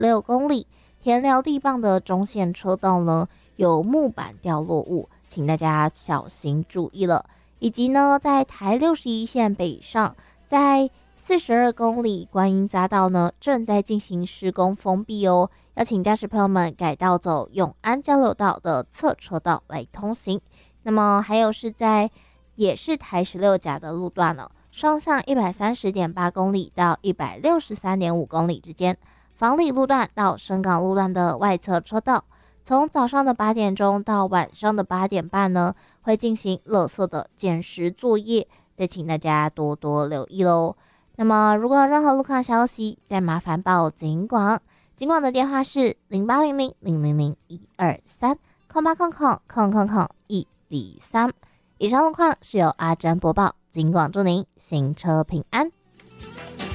公里，田寮地磅的中线车道呢有木板掉落物，请大家小心注意了。以及呢，在台61线北上，在42公里观音匝道呢正在进行施工封闭哦，要请驾驶朋友们改道走永安交流道的侧车道来通行。那么还有也是台16甲的路段了，双向130.8公里到163.5公里之间，房里路段到深港路段的外侧车道，从早上的8点钟到晚上的8点半呢，会进行垃圾的捡拾作业，再请大家多多留意咯。那么如果有任何路况消息，再麻烦报警广，警广的电话是08000001230800000123。以上路况是由阿珍播报，警广祝您行车平安。